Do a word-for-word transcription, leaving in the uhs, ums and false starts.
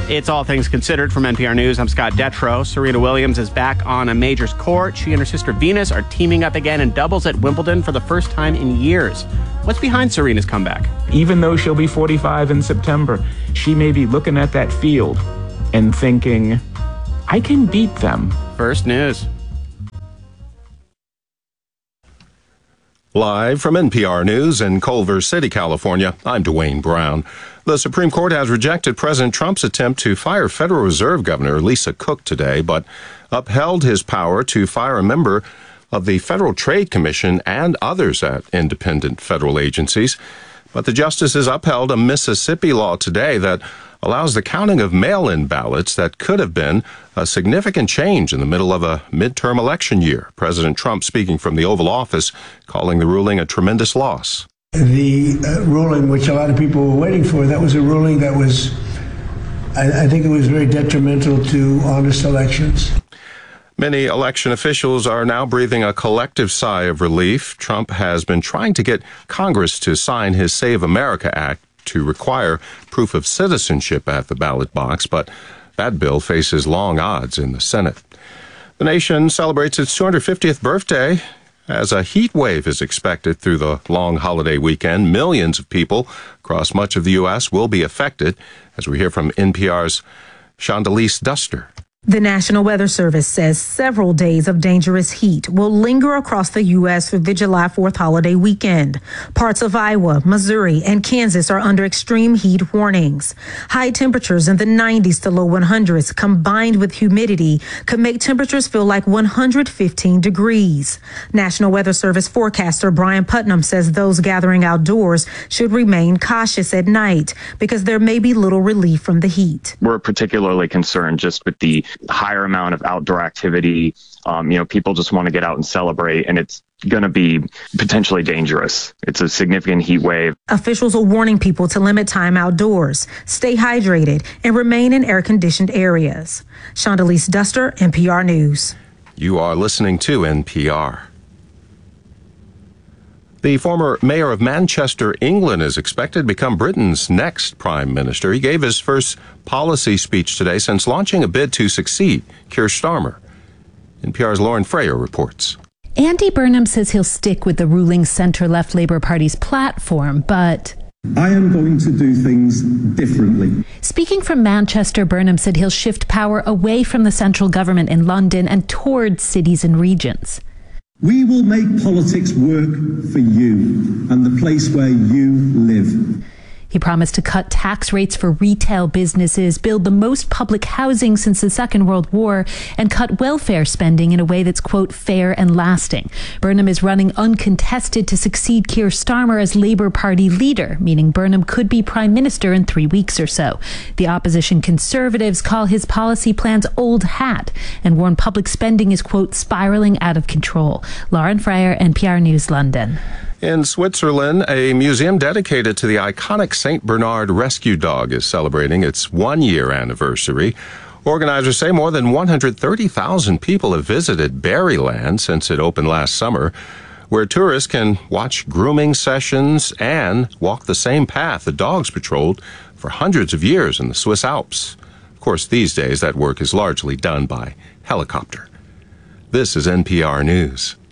It's All Things Considered from N P R News. I'm Scott Detrow. Serena Williams is back on a majors court. She and her sister Venus are teaming up again in doubles at Wimbledon for the first time in years. What's behind Serena's comeback? Even though she'll be forty-five in September, she may be looking at that field and thinking, I can beat them. First News. Live from N P R News in Culver City, California, I'm Dwayne Brown. The Supreme Court has rejected President Trump's attempt to fire Federal Reserve Governor Lisa Cook today, but upheld his power to fire a member of the Federal Trade Commission and others at independent federal agencies. But the justices upheld a Mississippi law today that allows the counting of mail-in ballots that could have been a significant change in the middle of a midterm election year. President Trump speaking from the Oval Office, calling the ruling a tremendous loss. The uh, ruling, which a lot of people were waiting for, that was a ruling that was, I, I think it was very detrimental to honest elections. Many election officials are now breathing a collective sigh of relief. Trump has been trying to get Congress to sign his Save America Act to require proof of citizenship at the ballot box, but that bill faces long odds in the Senate. The nation celebrates its two hundred fiftieth birthday as a heat wave is expected through the long holiday weekend. Millions of people across much of the U S will be affected, as we hear from N P R's Shondelise Duster. The National Weather Service says several days of dangerous heat will linger across the U S for the July fourth holiday weekend. Parts of Iowa, Missouri, and Kansas are under extreme heat warnings. High temperatures in the nineties to low one hundreds combined with humidity could make temperatures feel like one hundred fifteen degrees. National Weather Service forecaster Brian Putnam says those gathering outdoors should remain cautious at night because there may be little relief from the heat. We're particularly concerned just with the higher amount of outdoor activity. Um, you know, people just want to get out and celebrate, and it's going to be potentially dangerous. It's a significant heat wave. Officials are warning people to limit time outdoors, stay hydrated, and remain in air-conditioned areas. Shondelise Duster, N P R News. You are listening to N P R. The former mayor of Manchester, England, is expected to become Britain's next prime minister. He gave his first policy speech today since launching a bid to succeed Keir Starmer. N P R's Lauren Freyer reports. Andy Burnham says he'll stick with the ruling centre-left Labour Party's platform, but I am going to do things differently. Speaking from Manchester, Burnham said he'll shift power away from the central government in London and towards cities and regions. We will make politics work for you and the place where you live. He promised to cut tax rates for retail businesses, build the most public housing since the Second World War, and cut welfare spending in a way that's, quote, fair and lasting. Burnham is running uncontested to succeed Keir Starmer as Labour Party leader, meaning Burnham could be prime minister in three weeks or so. The opposition Conservatives call his policy plans old hat and warn public spending is, quote, spiralling out of control. Lauren Freyer, N P R News, London. In Switzerland, a museum dedicated to the iconic Saint Bernard rescue dog is celebrating its one-year anniversary. Organizers say more than one hundred thirty thousand people have visited Berryland since it opened last summer, where tourists can watch grooming sessions and walk the same path the dogs patrolled for hundreds of years in the Swiss Alps. Of course, these days that work is largely done by helicopter. This is N P R News.